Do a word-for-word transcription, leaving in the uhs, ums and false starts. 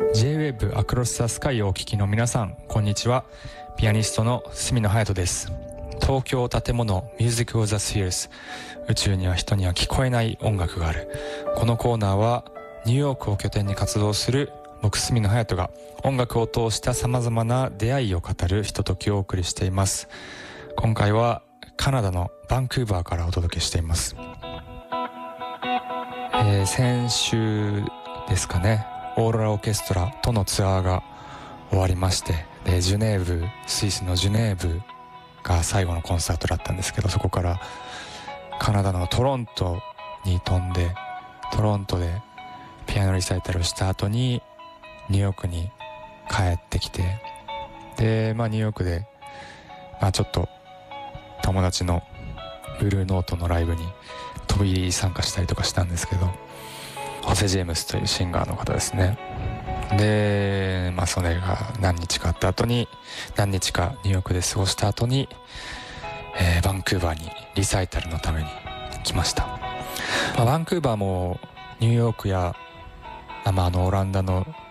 ジェイウェーブ Across the Sky をお聞きの皆さん、こんにちは。ピアニストの角野隼人です。東京建物 Music of the Spheres、 宇宙には人には聞こえない音楽がある。このコーナーはニューヨークを拠点に活動する僕角野隼人が音楽を通した様々な出会いを語るひとときをお送りしています。今回はカナダのバンクーバーからお届けしています。えー、先週ですかね、オーロラオーケストラとのツアーが終わりまして、でジュネーブ、スイスのジュネーブが最後のコンサートだったんですけど、そこからカナダのトロントに飛んで、トロントでピアノリサイタルをした後にニューヨークに帰ってきて、でまあニューヨークでまあちょっと友達のブルーノートのライブに飛び入り参加したりとかしたんですけど、ホセ・ジェームスというシンガーの方ですね。でまあそれが何日かあった後に、何日かニューヨークで過ごした後に、えー、バンクーバーにリサイタルのために来ました。まあ、バンクーバーもニューヨークや、まあ、あのオランダの